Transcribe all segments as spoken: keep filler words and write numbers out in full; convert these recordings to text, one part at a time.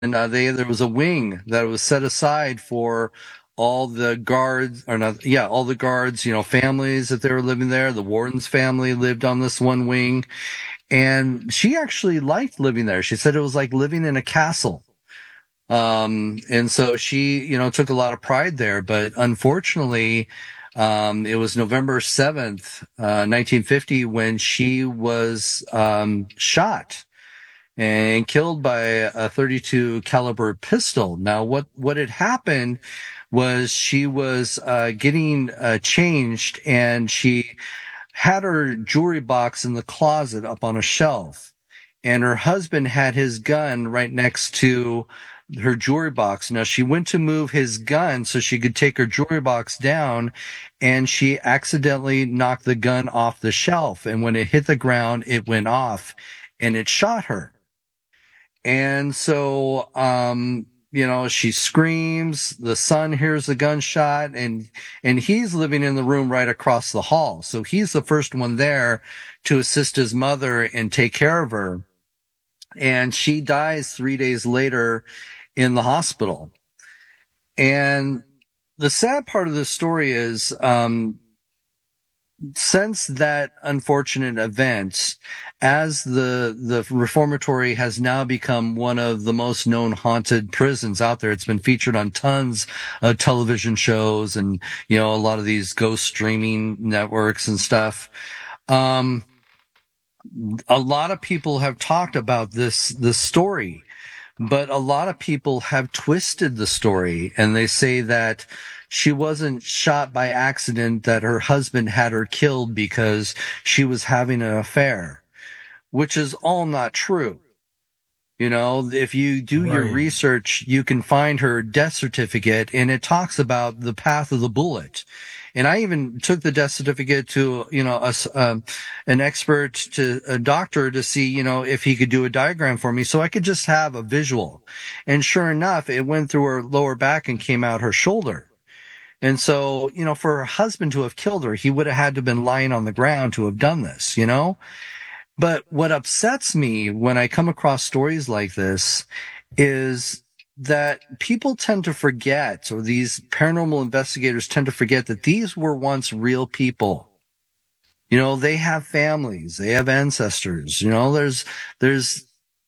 and uh, they there was a wing that was set aside for all the guards, or not, yeah, all the guards, you know, families that they were living there. The warden's family lived on this one wing, and she actually liked living there. She said it was like living in a castle. Um, and so she, you know, took a lot of pride there. But unfortunately, um, it was November seventh, uh, nineteen fifty, when she was um, shot and killed by a thirty-two caliber pistol. Now, what, what had happened was she was uh, getting uh, changed, and she had her jewelry box in the closet up on a shelf, and her husband had his gun right next to her jewelry box. Now, she went to move his gun so she could take her jewelry box down, and she accidentally knocked the gun off the shelf, and when it hit the ground, it went off and it shot her. And so, um, you know, she screams, the son hears the gunshot, and, and he's living in the room right across the hall. So he's the first one there to assist his mother and take care of her. And she dies three days later in the hospital. And the sad part of the story is, um, since that unfortunate event, as the the reformatory has now become one of the most known haunted prisons out there, it's been featured on tons of television shows and, you know, a lot of these ghost streaming networks and stuff. Um, a lot of people have talked about this this story, but a lot of people have twisted the story, and they say that she wasn't shot by accident, that her husband had her killed because she was having an affair, which is all not true. You know, if you do your Right. research, you can find her death certificate, and it talks about the path of the bullet. And I even took the death certificate to, you know, a, um, an expert, to a doctor, to see, you know, if he could do a diagram for me so I could just have a visual. And sure enough, it went through her lower back and came out her shoulder. And so, you know, for her husband to have killed her, he would have had to have been lying on the ground to have done this, you know? But what upsets me when I come across stories like this is that people tend to forget, or these paranormal investigators tend to forget, that these were once real people. You know, they have families, they have ancestors, you know, there's, there's,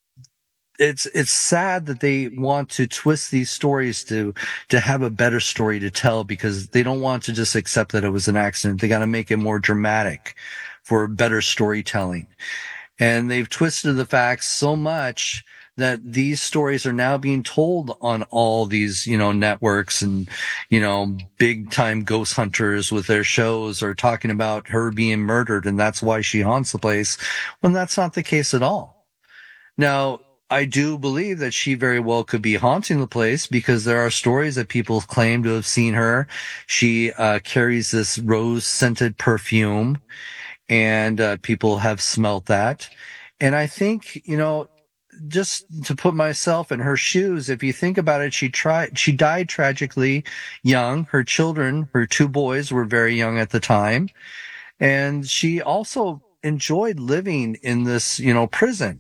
it's, it's sad that they want to twist these stories to, to have a better story to tell, because they don't want to just accept that it was an accident. They got to make it more dramatic for better storytelling. And they've twisted the facts so much that these stories are now being told on all these, you know, networks, and, you know, big time ghost hunters with their shows are talking about her being murdered, and that's why she haunts the place, when that's not the case at all. Now, I do believe that she very well could be haunting the place, because there are stories that people claim to have seen her. She uh, carries this rose scented perfume, and uh, people have smelt that. And I think, you know, just to put myself in her shoes, if you think about it, she tried, she died tragically young. Her children, her two boys, were very young at the time. And she also enjoyed living in this, you know, prison.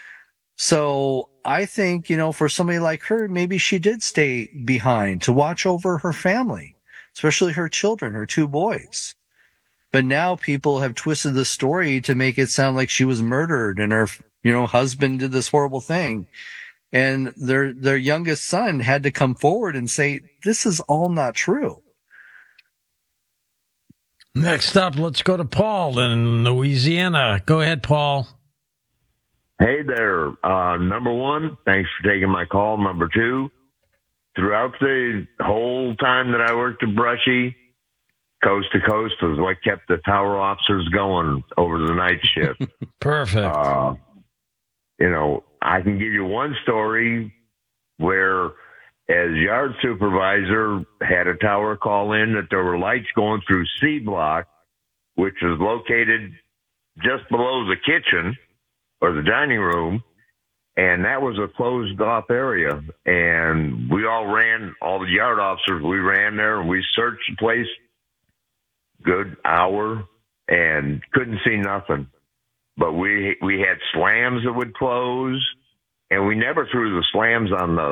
So I think, you know, for somebody like her, maybe she did stay behind to watch over her family, especially her children, her two boys. But now people have twisted the story to make it sound like she was murdered and her, you know, husband did this horrible thing. And their, their youngest son had to come forward and say, this is all not true. Next up, let's go to Paul in Louisiana. Go ahead, Paul. Hey there. Uh, number one, thanks for taking my call. Number two, throughout the whole time that I worked at Brushy, coast to coast was what kept the tower officers going over the night shift. Perfect. Uh, you know, I can give you one story where, as yard supervisor, had a tower call in that there were lights going through C block, which was located just below the kitchen or the dining room, and that was a closed off area. And we all ran, all the yard officers, we ran there and we searched the place good hour and couldn't see nothing. But we we had slams that would close, and we never threw the slams on the